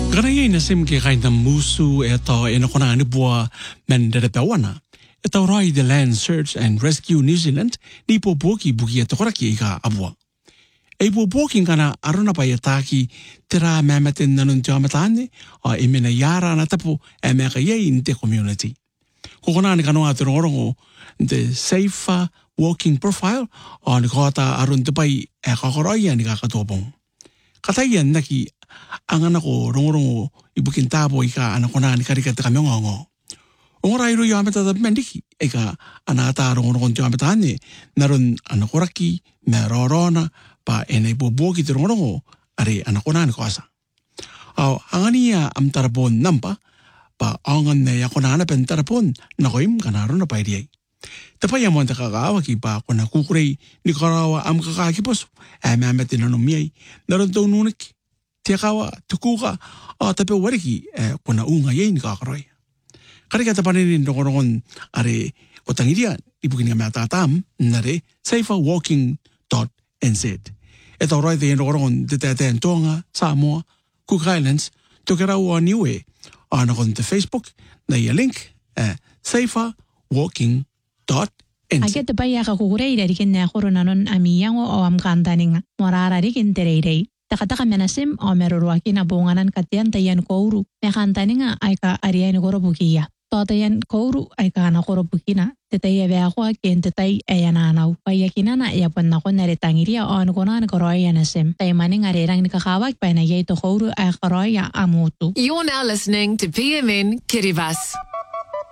Garaya na sim ke kain na musu eto kona ni bua men de pewana. Eto roi the Land Search and Rescue New Zealand ni po buki eto koraki ka abua. E po buki kana aruna pa yataki tera mamaten nanun jamatane o imena yara na tapu e meka ye in te community. Kokona ni kanoa te rongorongo the Safer Walking Profile o ni kota arun te pai e kakoroia ni kakatopong. Kataian naki ang anak ko rongorongo ibukin tabo ika anak ko na ni karika te kami ngongo. Ongoray ro yamet at mendiki ika anata rongorongo yametan ni naron anak ko raki merorona pa enay bubuki te rongorongo ari anak ko na ni kuasa. Aw ang aniya am tarapon nampa pa angan na yako na pen tarapon na koim kanaron na pairiyay. Tapay amon ta kakaawa ki pa ako na kukuray ni karawa am kakakipos mametin na numiyay naron to nunik. Tiakawa, tukuka, tapi wariki, kuna unga yain kakaroy. Karika tapanin rongorongon are otangidia, ibukin nga matatam, nare saferwalking.nz. Ito roy de rongorongon deteten Tonga, Samoa, Cook Islands, tukarawa niwe, anakon te Facebook, na link, saferwalking.nz. Agad pa ya kakukuray darikin na koronanon amiyango o amkantaning morararikin tererey. Takataka menasim o merurwaki na bunganan katian tayan kouru. Mekantani nga ay ka ariyan korobukiya. Totayan kouru ay ka na korobukina. Tetay ako akin tetay ayananaw. Payakina na yapon na ko naritangiriya o anukunan koroya nasim. Tay maning arirang nikakawag pa na yay to kouru ay koroya amutu. You're now listening to PMN Kiribati.